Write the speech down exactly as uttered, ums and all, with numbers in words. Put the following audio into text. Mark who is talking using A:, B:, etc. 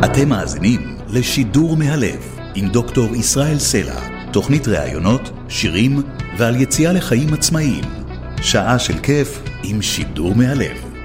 A: אתם מאזינים לשידור מהלב עם דוקטור ישראל סלע, תוכנית ראיונות, שירים ועל יציאה לחיים עצמאיים. שעה של כיף עם שידור מהלב.